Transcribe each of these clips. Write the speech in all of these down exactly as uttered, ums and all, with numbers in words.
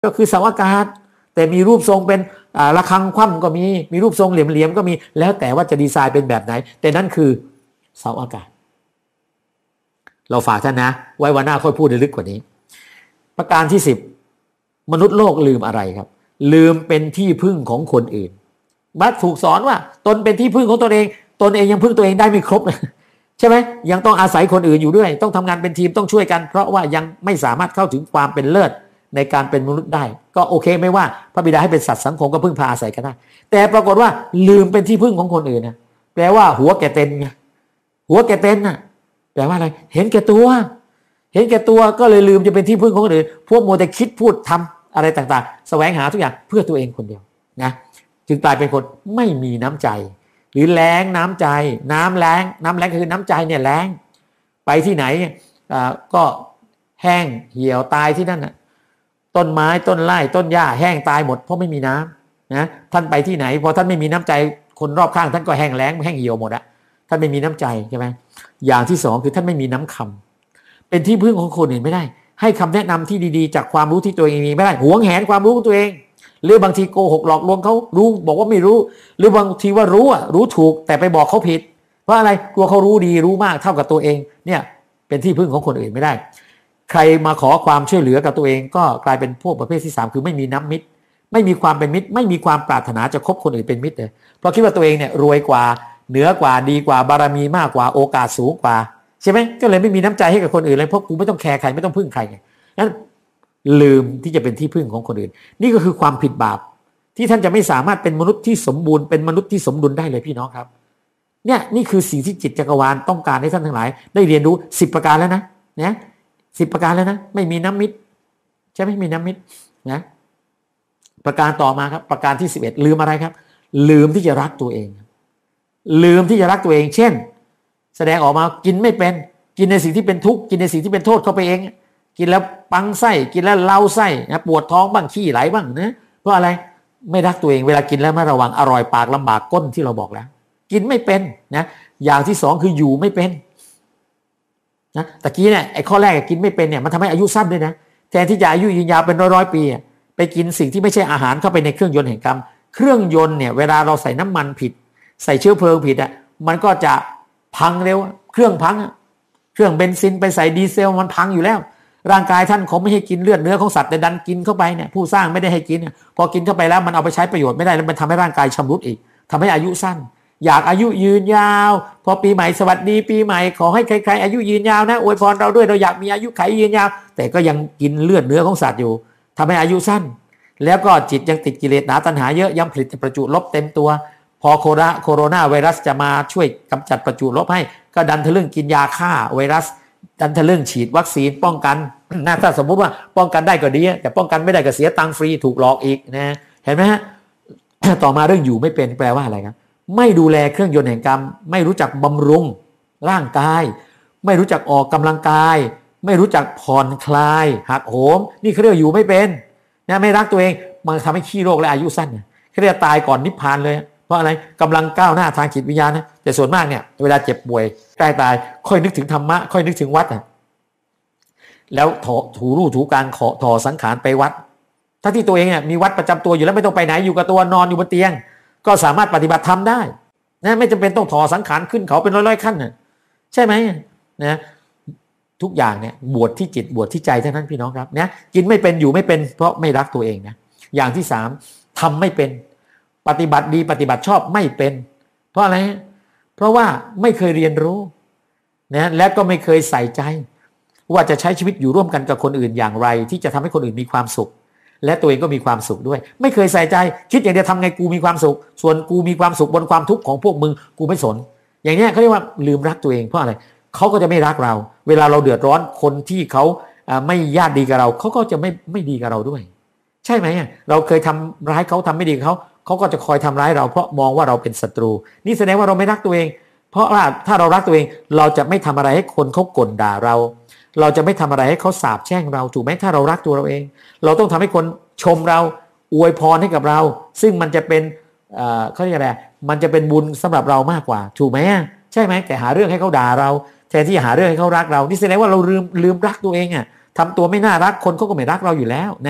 ก็คือเสาอากาศแต่มีรูปทรงเป็นระฆังคว่ำก็มีมีรูปทรงเหลี่ยมๆก็มีแล้วแต่ว่าจะดีไซน์เป็นแบบไหนแต่นั่นคือเสาอากาศเราฝากท่านนะไว้วันหน้าค่อยพูดลึกกว่านี้ประการที่สิบมนุษย์โลกลืมอะไรครับลืมเป็นที่พึ่งของคนอื่นบัดถูกสอนว่าตนเป็นที่พึ่งของตนเองตนเองยังพึ่งตัวเองได้ไม่ครบเลยใช่ไหมยังต้องอาศัยคนอื่นอยู่ด้วยต้องทำงานเป็นทีมต้องช่วยกันเพราะว่ายังไม่สามารถเข้าถึงความเป็นเลิศในการเป็นมนุษย์ได้ก็โอเคไม่ว่าพระบิดาให้เป็นสัตว์สังคมก็พึ่งพาอาศัยกันได้แต่ปรากฏว่าลืมเป็นที่พึ่งของคนอื่นนะแปลว่าหัวแก่เต็นไงหัวแก่เต็นน่ะแปลว่าอะไรเห็นแก่ตัวเห็นแก่ตัวก็เลยลืมจะเป็นที่พึ่งของคนอื่นพวกโมแต่คิดพูดทำอะไรต่างๆแสวงหาทุกอย่างเพื่อตัวเองคนเดียวนะจึงกลายเป็นคนไม่มีน้ำใจหรือแล้งน้ำใจน้ำแล้งน้ำแล้งคือน้ำใจเนี่ยแล้งไปที่ไหนอ่าก็แห้งเหี่ยวตายที่นั่นน่ะต้นไม้ต้นไร่ต้นหญ้าแห้งตายหมดเพราะไม่มีน้ำนะท่านไปที่ไหนพอท่านไม่มีน้ำใจคนรอบข้างท่านก็แห้งแล้งแห้งเหี่ยวหมดอะท่านไม่มีน้ำใจใช่ไหมอย่างที่สองคือท่านไม่มีน้ำคำเป็นที่พึ่งของคนอื่นไม่ได้ให้คำแนะนำที่ดีๆจากความรู้ที่ตัวเองมีไม่ได้หวงแหนความรู้ของตัวเองหรือบางทีโกหกหลอกลวงเขารู้บอกว่าไม่รู้หรือบางทีว่ารู้อ่ะรู้ถูกแต่ไปบอกเขาผิดเพราะอะไรกลัวเขารู้ดีรู้มากเท่ากับตัวเองเนี่ยเป็นที่พึ่งของคนอื่นไม่ได้ใครมาขอความช่วยเหลือกับตัวเองก็กลายเป็นพวกประเภทที่สามคือไม่มีน้ำมิตรไม่มีความเป็นมิตรไม่มีความปรารถนาจะคบคนอื่นเป็นมิตรเลยเพราะคิดว่าตัวเองเนี่ยรวยกว่าเหนือกว่าดีกว่าบารมีมากกว่าโอกาสสูงกว่าใช่ไหมก็เลยไม่มีน้ำใจให้กับคนอื่นเลยเพราะกูไม่ต้องแคร์ใครไม่ต้องพึ่งใครไงนั้นลืมที่จะเป็นที่พึ่งของคนอื่นนี่ก็คือความผิดบาปที่ท่านจะไม่สามารถเป็นมนุษย์ที่สมบูรณ์เป็นมนุษย์ที่สมดุลได้เลยพี่น้องครับเนี่ยนี่คือสิ่งที่จิตจักรวาลต้องการให้ท่านทั้งหลายได้เรียนรู้สิบประการแล้วนะเนี่ยสิบประการแล้วนะไม่มีน้ำมิตรใช่ไหมมีน้ำมิตรนะประการต่อมาครับประการที่สิบเอ็ดลืมอะไรครับลืมที่จะรักตัวเองลืมที่จะรักตัวเองเช่นแสดงออกมากินไม่เป็นกินในสิ่งที่เป็นทุกข์กินในสิ่งที่เป็นโทษเข้าไปเองกินแล้วปังไส้กินแล้วเล่าไส้นะปวดท้องบ้างขี้ไหลบ้างนะเพราะอะไรไม่รักตัวเองเวลากินแล้วไม่ระวังอร่อยปากลำบากก้นที่เราบอกแล้วกินไม่เป็นนะอย่างที่สองคืออยู่ไม่เป็นนะตะกี้เนี่ยไอ้ข้อแรกกินไม่เป็นเนี่ยมันทำให้อายุสั้นด้วยนะแทนที่จะอายุยืนยาวเป็นร้อยๆปีไปกินสิ่งที่ไม่ใช่อาหารเข้าไปในเครื่องยนต์แห่งกรรมเครื่องยนต์เนี่ยเวลาเราใส่น้ำมันผิดใส่เชื้อเพลิงผิดอ่ะมันก็จะพังเร็วเครื่องพังเครื่องเบนซินไปใส่ดีเซลมันพังอยู่แล้วร่างกายท่านเขาไม่ให้กินเลือดเนื้อของสัตว์แต่ดันกินเข้าไปเนี่ยผู้สร้างไม่ได้ให้กินพอกินเข้าไปแล้วมันเอาไปใช้ประโยชน์ไม่ได้แล้วมันทำให้ร่างกายชำรุดอีกทำให้อายุสั้นอยากอายุยืนยาวพอปีใหม่สวัสดีปีใหม่ขอให้ใครๆอายุยืนยาวนะอวยพรเราด้วยเราอยากมีอายุขัยยืนยาวแต่ก็ยังกินเลือดเนื้อของสัตว์อยู่ทำให้อายุสั้นแล้วก็จิตยังติดกิเลสหนาตัณหาเยอะยังผลิตประจุลบเต็มตัวพอโคโรนาโคโรนาไวรัสจะมาช่วยกำจัดประจุลบให้ก็ดันทะลึ่งกินยาฆ่าไวรัสดันทะลึ่งฉีดวัคซีนป้องกันนะถ้าสมมุติว่าป้องกันได้ก็ดีแต่ป้องกันไม่ได้ก็เสียตังค์ฟรีถูกหลอกอีกนะเห็นไหมฮะ ต่อมาเรื่องอยู่ไม่เป็นแปลว่าอะไรครับไม่ดูแลเครื่องยนต์แห่งกรรมไม่รู้จักบำรุงร่างกายไม่รู้จักออกกำลังกายไม่รู้จักผ่อนคลายหักโหมนี่เขาเรียกอยู่ไม่เป็นนะไม่รักตัวเองมันทำให้ขี้โรคและอายุสั้นเขาเรียกตายก่อนนิพพานเลยเพราะอะไรกำลังก้าวหน้าทางจิตวิญญาณนะแต่ส่วนมากเนี่ยเวลาเจ็บป่วยใกล้ตายค่อยนึกถึงธรรมะค่อยนึกถึงวัดนะแล้วถอถูรูถูการขอถอสังขารไปวัดถ้าที่ตัวเองเนี่ยมีวัดประจำตัวอยู่แล้วไม่ต้องไปไหนอยู่กับตัวนอนอยู่บนเตียงก็สามารถปฏิบัติธรรมได้นะไม่จำเป็นต้องถอสังขารขึ้นเขาเป็นร้อยๆขั้นนะใช่ไหมนะทุกอย่างเนี่ยบวชที่จิตบวชที่ใจเท่านั้นพี่น้องครับนะกินไม่เป็นอยู่ไม่เป็นเพราะไม่รักตัวเองนะอย่างที่สามทำไม่เป็นปฏิบัติดีปฏิบัติชอบไม่เป็นเพราะอะไรเพราะว่าไม่เคยเรียนรู้นะและก็ไม่เคยใส่ใจว่าจะใช้ชีวิตอยู่ร่วมกันกับคนอื่นอย่างไรที่จะทำให้คนอื่นมีความสุขและตัวเองก็มีความสุขด้วยไม่เคยใส่ใจคิดอย่างเดียวทำไงกูมีความสุขส่วนกูมีความสุขบนความทุกข์ของพวกมึงกูไม่สนอย่างนี้เขาเรียกว่าลืมรักตัวเองเพราะอะไรเขาก็จะไม่รักเราเวลาเราเดือดร้อนคนที่เขาไม่ญาติดีกับเราเขาก็จะไม่ไม่ดีกับเราด้วยใช่ไหมเราเคยทำร้ายเขาทำไม่ดีกับเขาเขาก็จะคอยทำร้ายเราเพราะมองว่าเราเป็นศัตรูนี่แสดงว่าเราไม่รักตัวเองเพราะว่าถ้าเรารักตัวเองเราจะไม่ทำอะไรให้คนเขากลด่าเราเราจะไม่ทำอะไรให้เขาสาปแช่งเราถูกไหมถ้าเรารักตัวเราเองเราต้องทำให้คนชมเราอวยพรให้กับเราซึ่งมันจะเป็นเอ่อเขาเรียกอะไรมันจะเป็นบุญสำหรับเรามากกว่าถูกไหมใช่ไหมแต่หาเรื่องให้เขาด่าเราแทนที่จะหาเรื่องให้เขารักเรานี่แสดงว่าเราลืมลืมรักตัวเองอ่ะทำตัวไม่น่ารักคนเขาก็ไม่รักเราอยู่แล้วนะ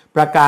ประการ